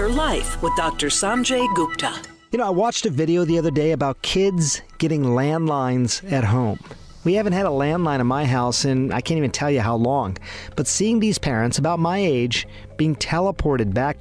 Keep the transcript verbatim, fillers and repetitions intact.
Your Life with Doctor Sanjay Gupta. You know, I watched a video the other day about kids getting landlines at home. We haven't had a landline in my house in I can't even tell you how long. But seeing these parents, about my age, being teleported back